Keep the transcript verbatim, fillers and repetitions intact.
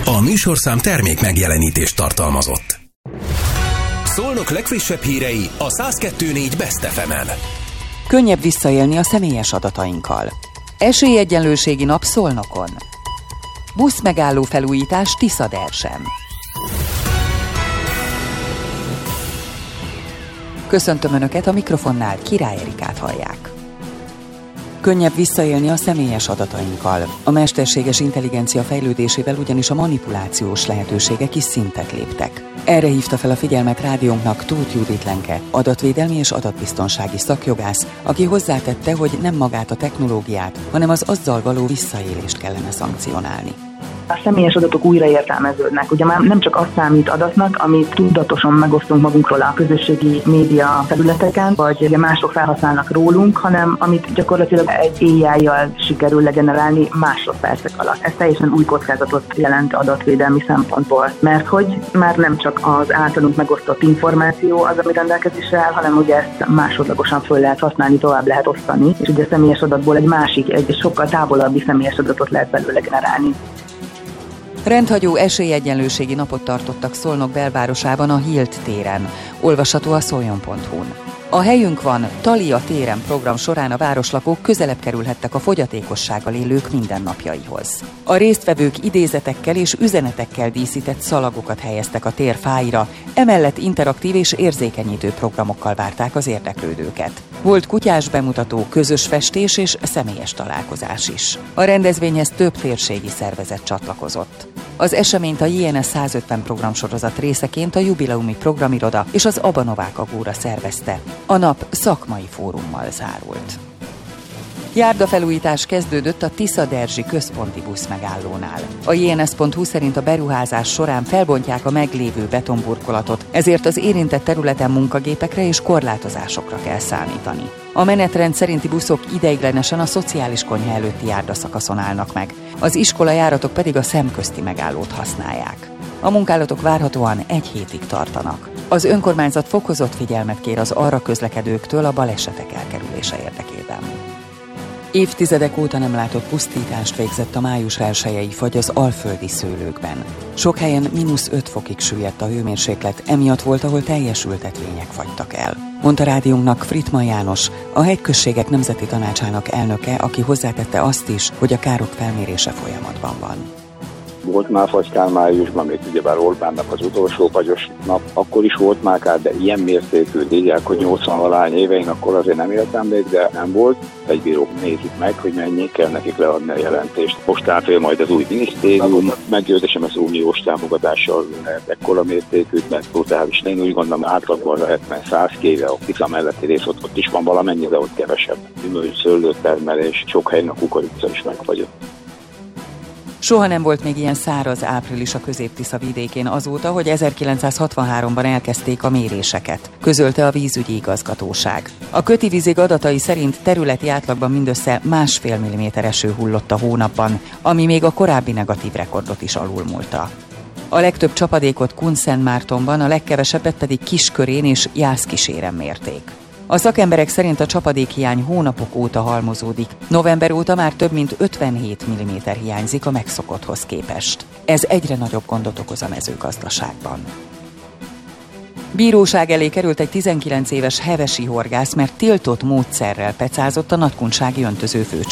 A műsorszám termék megjelenítést tartalmazott. Szolnok legfrissebb hírei a száz kettő pont négy Best ef emen. Könnyebb visszaélni a személyes adatainkkal. Esélyegyenlőségi nap Szolnokon. Buszmegálló felújítás Tiszadersen. Köszöntöm Önöket, a mikrofonnál Király Erikát hallják. Könnyebb visszaélni a személyes adatainkkal. A mesterséges intelligencia fejlődésével ugyanis a manipulációs lehetőségek is szintet léptek. Erre hívta fel a figyelmet rádiónknak Tóth Judit Lenke, adatvédelmi és adatbiztonsági szakjogász, aki hozzátette, hogy nem magát a technológiát, hanem az azzal való visszaélést kellene szankcionálni. A személyes adatok újraértelmeződnek. Ugye már nem csak azt számít adatnak, amit tudatosan megosztunk magunkról a közösségi média felületeken, vagy mások felhasználnak rólunk, hanem amit gyakorlatilag egy á i-jal sikerül legenerálni másodpercek alatt. Ez teljesen új kockázatot jelent adatvédelmi szempontból, mert hogy már nem csak az általunk megosztott információ az, ami rendelkezésre áll, hanem ugye ezt másodlagosan föl lehet használni, tovább lehet osztani, és ugye a személyes adatból egy másik, egy sokkal távolabbi személyes adatot lehet belőle generálni. Rendhagyó esélyegyenlőségi napot tartottak Szolnok belvárosában a Hilt téren. Olvasható a szoljon pont hu-n. A Helyünk van Thalia téren program során a városlakók közelebb kerülhettek a fogyatékossággal élők mindennapjaihoz. A résztvevők idézetekkel és üzenetekkel díszített szalagokat helyeztek a tér fáira, emellett interaktív és érzékenyítő programokkal várták az érdeklődőket. Volt kutyás bemutató, közös festés és személyes találkozás is. A rendezvényhez több térségi szervezet csatlakozott. Az eseményt a jé en es százötven programsorozat részeként a Jubileumi Programiroda és az Aba Novák Agóra szervezte. A nap szakmai fórummal zárult. Járdafelújítás kezdődött a Tiszaderzsi központi buszmegállónál. A jé en es pont hu szerint a beruházás során felbontják a meglévő betonburkolatot, ezért az érintett területen munkagépekre és korlátozásokra kell számítani. A menetrend szerinti buszok ideiglenesen a szociális konyha előtti járdaszakaszon állnak meg, az iskolajáratok pedig a szemközti megállót használják. A munkálatok várhatóan egy hétig tartanak. Az önkormányzat fokozott figyelmet kér az arra közlekedőktől a balesetek elkerülése érdekében. Évtizedek óta nem látott pusztítást végzett a május elsejei fagy az alföldi szőlőkben. Sok helyen mínusz öt fokig süllyedt a hőmérséklet, emiatt volt, ahol teljes ültetvények fagytak el. Mondta rádiónknak Frittmann János, a Hegyközségek Nemzeti Tanácsának elnöke, aki hozzátette azt is, hogy a károk felmérése folyamatban van. Volt már fagykár májusban, még ugyebár Orbánnak az utolsó fagyos nap, akkor is volt már kár, de ilyen mértékű, így hogy nyolcvan-valány évein, akkor azért nem éltem még, de nem volt. Egybírók nézik meg, hogy mennyi kell nekik leadni a jelentést. Most áll fél majd az új minisztérium, meggyőzésem az uniós támogatással lehet ekkora mértékű, mert brutális. Én úgy gondolom, átlagban lehetne száz kéve, a Tisza melletti rész, ott, ott is van valamennyi, de ott kevesebb. Gyümölcs, szőlőtermelés, sok helyen a kukorica is megfagyott. Soha nem volt még ilyen száraz április a Közép-Tisza vidékén azóta, hogy ezerkilencszázhatvanháromban elkezdték a méréseket, közölte a vízügyi igazgatóság. A Köti Vízig adatai szerint területi átlagban mindössze másfél milliméter eső hullott a hónapban, ami még a korábbi negatív rekordot is alulmúlta. A legtöbb csapadékot Kunszentmártonban, a legkevesebbet pedig Kiskörén és Jászkíséren mérték. A szakemberek szerint a csapadékhiány hónapok óta halmozódik. November óta már több mint ötvenhét milliméter hiányzik a megszokotthoz képest. Ez egyre nagyobb gondot okoz a mezőgazdaságban. Bíróság elé került egy tizenkilenc éves hevesi horgász, mert tiltott módszerrel pecázott a nagykunsági öntözőfőcsarnokban.